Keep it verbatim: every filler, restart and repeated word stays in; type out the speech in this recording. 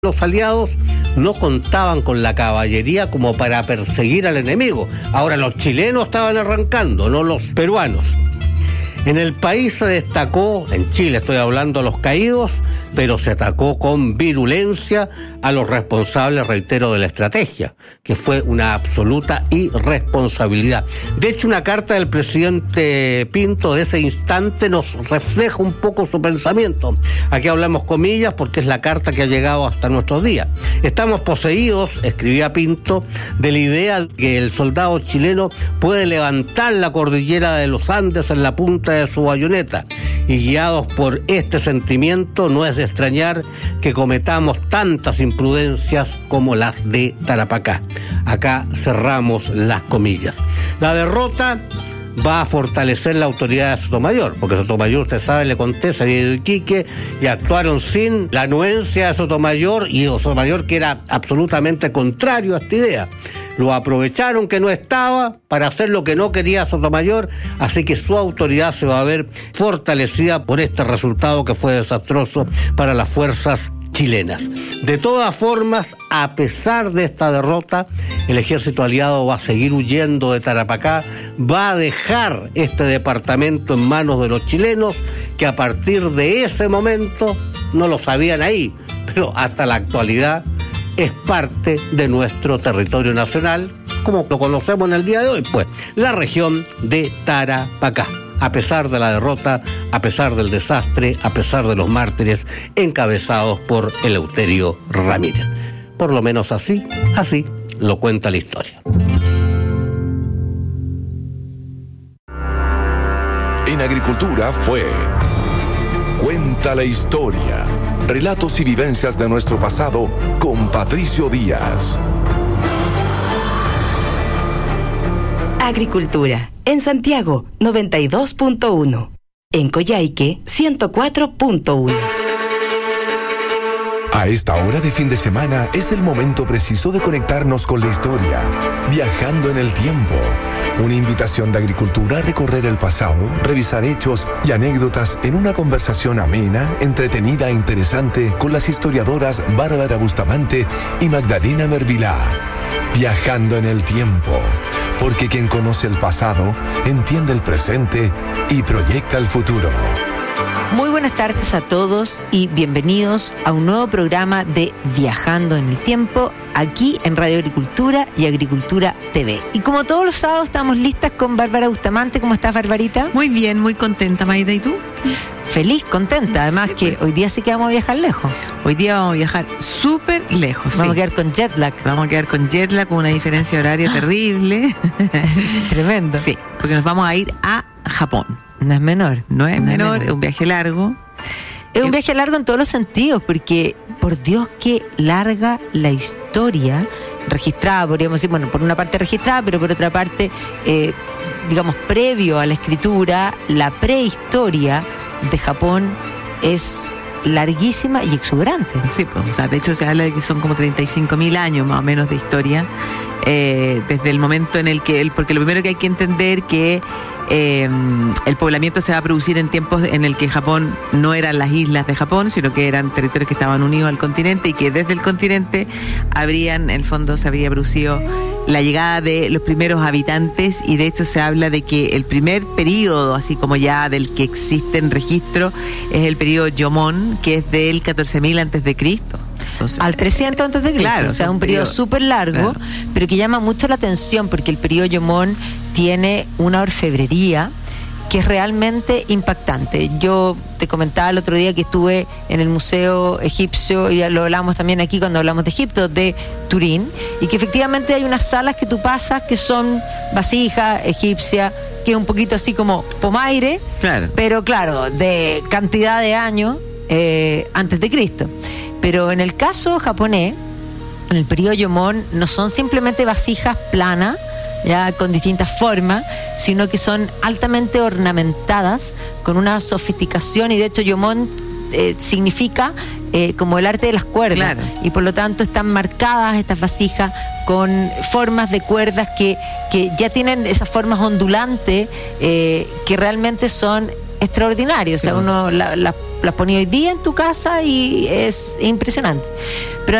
Los aliados no contaban con la caballería como para perseguir al enemigo. Ahora los chilenos estaban arrancando, no los peruanos. En el país se destacó, en Chile estoy hablando a los caídos, pero se atacó con virulencia a los responsables, reitero, de la estrategia, que fue una absoluta irresponsabilidad. De hecho, una carta del presidente Pinto de ese instante nos refleja un poco su pensamiento. Aquí hablamos comillas porque es la carta que ha llegado hasta nuestros días. Estamos poseídos, escribía Pinto, de la idea de que el soldado chileno puede levantar la cordillera de los Andes en la punta de su bayoneta, y guiados por este sentimiento no es de extrañar que cometamos tantas imprudencias como las de Tarapacá. Acá cerramos las comillas. La derrota va a fortalecer la autoridad de Sotomayor, porque Sotomayor, usted sabe, le conté, se había ido Iquique y actuaron sin la anuencia de Sotomayor, y Sotomayor que era absolutamente contrario a esta idea. Lo aprovecharon que no estaba para hacer lo que no quería Sotomayor, así que su autoridad se va a ver fortalecida por este resultado que fue desastroso para las fuerzas chilenas. De todas formas, a pesar de esta derrota, el ejército aliado va a seguir huyendo de Tarapacá, va a dejar este departamento en manos de los chilenos, que a partir de ese momento no lo sabían ahí, pero hasta la actualidad es parte de nuestro territorio nacional, como lo conocemos en el día de hoy, pues, la región de Tarapacá. A pesar de la derrota, a pesar del desastre, a pesar de los mártires encabezados por Eleuterio Ramírez. Por lo menos así, así lo cuenta la historia. En Agricultura fue Cuenta la Historia. Relatos y vivencias de nuestro pasado con Patricio Díaz. Agricultura, en Santiago, noventa y dos punto uno. En Coyhaique, ciento cuatro punto uno. A esta hora de fin de semana es el momento preciso de conectarnos con la historia, viajando en el tiempo. Una invitación de Agricultura a recorrer el pasado, revisar hechos y anécdotas en una conversación amena, entretenida e interesante con las historiadoras Bárbara Bustamante y Magdalena Mervilá. Viajando en el tiempo, porque quien conoce el pasado entiende el presente y proyecta el futuro. Muy buenas tardes a todos y bienvenidos a un nuevo programa de Viajando en el Tiempo, aquí en Radio Agricultura y Agricultura T V. Y como todos los sábados estamos listas con Bárbara Bustamante. ¿Cómo estás, Barbarita? Muy bien, muy contenta, Maida. ¿Y tú? Feliz, contenta. Además sí, que hoy día sí que vamos a viajar lejos. Hoy día vamos a viajar súper lejos. Vamos sí. a quedar con jet lag. Vamos a quedar con jet lag, con una diferencia horaria terrible. Tremendo. Sí, porque nos vamos a ir a Japón. No es menor. No es no menor, es menor, es un viaje largo. Es un viaje largo en todos los sentidos, porque por Dios que larga la historia registrada, podríamos decir, bueno, por una parte registrada, pero por otra parte, eh, digamos, previo a la escritura, la prehistoria de Japón es larguísima y exuberante. Sí, pues, o sea, de hecho se habla de que son como treinta y cinco mil años más o menos de historia, eh, desde el momento en el que, el, porque lo primero que hay que entender que Eh, el poblamiento se va a producir en tiempos en el que Japón no eran las islas de Japón, sino que eran territorios que estaban unidos al continente, y que desde el continente habrían, en el fondo se habría producido la llegada de los primeros habitantes, y de hecho se habla de que el primer periodo, así como ya del que existe en registro, es el periodo Yomón, que es del catorce mil antes de Cristo. Entonces, al trescientos antes de Cristo, claro, o sea, un periodo súper largo, claro, pero que llama mucho la atención porque el periodo Yomón tiene una orfebrería que es realmente impactante. Yo te comentaba el otro día que estuve en el Museo Egipcio, y ya lo hablamos también aquí cuando hablamos de Egipto, de Turín, y que efectivamente hay unas salas que tú pasas que son vasijas egipcias, que es un poquito así como Pomaire, claro, pero claro, de cantidad de años eh, antes de Cristo. Pero en el caso japonés, en el periodo Yomón, no son simplemente vasijas planas, ya con distintas formas, sino que son altamente ornamentadas con una sofisticación, y de hecho Yomón eh, significa eh, como el arte de las cuerdas, claro, y por lo tanto están marcadas estas vasijas con formas de cuerdas que, que ya tienen esas formas ondulantes eh, que realmente son extraordinarios. O sea, uno la, la las ponías hoy día en tu casa y es impresionante. Pero